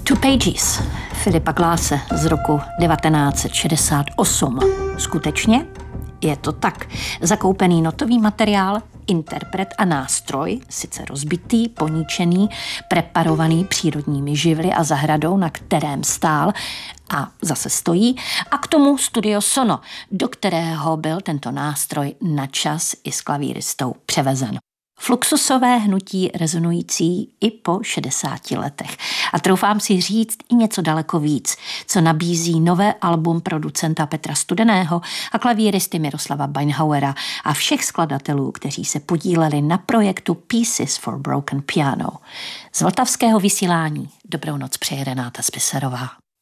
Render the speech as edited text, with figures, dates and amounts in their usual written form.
Two Pages Philipa Glasse z roku 1968. Skutečně je to tak. Zakoupený notový materiál, interpret a nástroj, sice rozbitý, poničený, preparovaný přírodními živly a zahradou, na kterém stál a zase stojí, a k tomu studio Sono, do kterého byl tento nástroj na čas i s klavíristou převezen. Fluxusové hnutí rezonující i po 60 letech. A troufám si říct i něco daleko víc, co nabízí nové album producenta Petra Studeného a klavíristy Miroslava Beinhauera a všech skladatelů, kteří se podíleli na projektu Pieces for Broken Piano. Z vltavského vysílání dobrou noc přeje Renáta Spisarová.